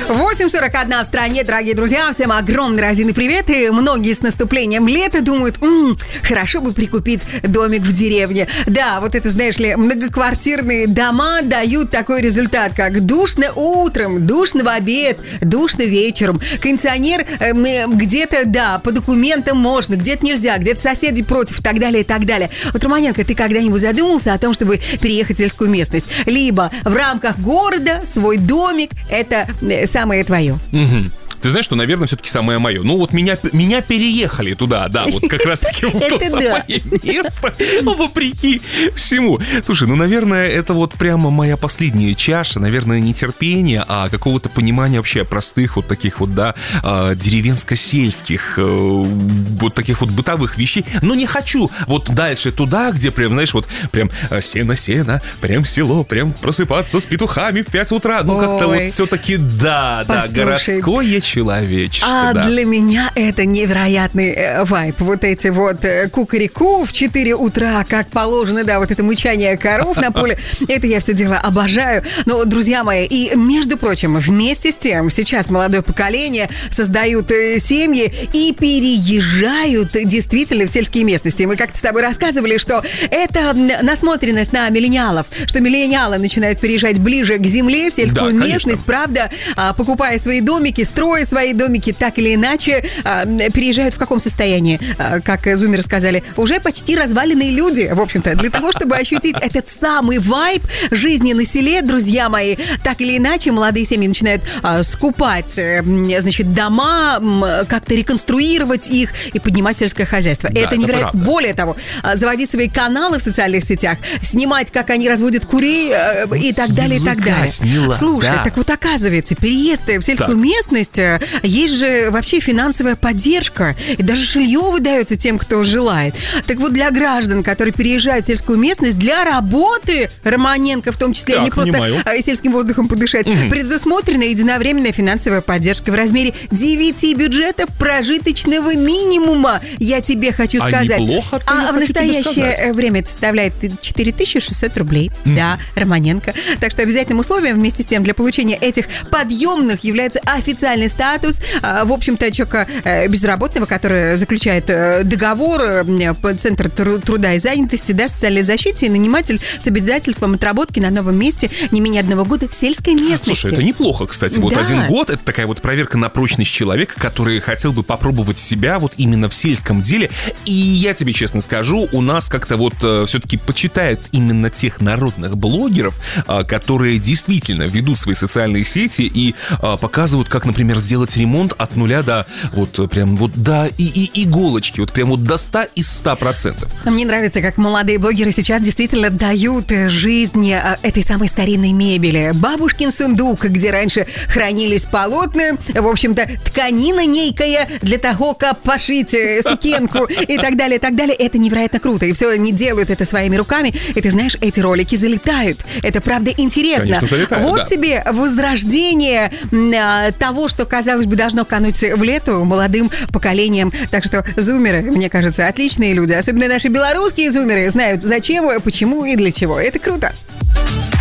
8:41 в стране, дорогие друзья. Всем огромный разины привет. И многие с наступлением лета думают, хорошо бы прикупить домик в деревне. Да, вот это, знаешь ли, многоквартирные дома дают такой результат, как душно утром, душно в обед, душно вечером. Кондиционер где-то, да, по документам можно, где-то нельзя, где-то соседи против и так далее, и так далее. Вот, Романенко, ты когда-нибудь задумался о том, чтобы переехать в сельскую местность? Либо в рамках города свой домик, это самое твое. Угу. Ты знаешь, что, наверное, все-таки самое мое. Ну, вот меня переехали туда, да, вот как раз-таки в то самое место, вопреки всему. Слушай, ну, наверное, это вот прямо моя последняя чаша, наверное, не терпения, а какого-то понимания вообще простых вот таких вот, да, деревенско-сельских, вот таких вот бытовых вещей. Но не хочу вот дальше туда, где прям, знаешь, вот прям сено, прям село, прям просыпаться с петухами в 5 утра. Ну, как-то вот все-таки, да, городское человечество. Для меня это невероятный вайб. Вот эти вот кукареку в 4 утра, как положено, да, вот это мычание коров на поле. Это я все дело обожаю. Но, друзья мои, и, между прочим, вместе с тем, сейчас молодое поколение создают семьи и переезжают действительно в сельские местности. Мы как-то с тобой рассказывали, что это насмотренность на миллениалов, что миллениалы начинают переезжать ближе к земле, в сельскую местность, правда, покупая свои домики, строя свои домики, так или иначе, переезжают в каком состоянии? Как зумеры сказали, уже почти разваленные люди, в общем-то, для того, чтобы ощутить этот самый вайб жизни на селе, друзья мои, так или иначе, молодые семьи начинают скупать, значит, дома, как-то реконструировать их и поднимать сельское хозяйство. Да, это невероятно. Более того, заводить свои каналы в социальных сетях, снимать, как они разводят курей и так далее, и так далее. Слушай, так вот оказывается, переезд в сельскую местность, есть же вообще финансовая поддержка, и даже жилье выдается тем, кто желает. Так вот, для граждан, которые переезжают в сельскую местность для работы, Романенко в том числе, так, не просто сельским воздухом подышать, предусмотрена единовременная финансовая поддержка в размере 9 бюджетов прожиточного минимума. Я тебе хочу сказать. Неплохо, в настоящее время это составляет 4600 рублей. Да, Романенко. Так что обязательным условием вместе с тем для получения этих подъемных является официальный статус, в общем-то, человека безработного, который заключает договор, Центр труда и занятости, да, социальной защиты, и наниматель с обязательством отработки на новом месте не менее 1 года в сельской местности. Слушай, это неплохо, кстати. Вот 1 год — это такая вот проверка на прочность человека, который хотел бы попробовать себя вот именно в сельском деле. И я тебе честно скажу, у нас как-то вот все-таки почитают именно тех народных блогеров, которые действительно ведут свои социальные сети и показывают, как, например, сделать ремонт от нуля до вот прям вот до иголочки, вот прям вот до 100 из 100%. Мне нравится, как молодые блогеры сейчас действительно дают жизнь этой самой старинной мебели. Бабушкин сундук, где раньше хранились полотна, в общем-то, тканина нейкая для того, как пошить сукенку и так далее, и так далее. Это невероятно круто. И все, они делают это своими руками. И ты знаешь, эти ролики залетают. Это правда интересно. Конечно, залетают, вот тебе возрождение того, что, казалось бы, должно кануть в лету молодым поколением. Так что зумеры, мне кажется, отличные люди. Особенно наши белорусские зумеры знают, зачем, почему и для чего. Это круто.